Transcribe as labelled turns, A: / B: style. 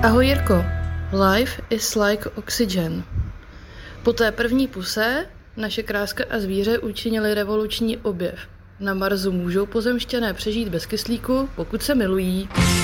A: Ahoj Jirko, life is like oxygen. Po té první puse naše kráska a zvíře učinili revoluční objev. Na Marsu můžou pozemšťané přežít bez kyslíku, pokud se milují.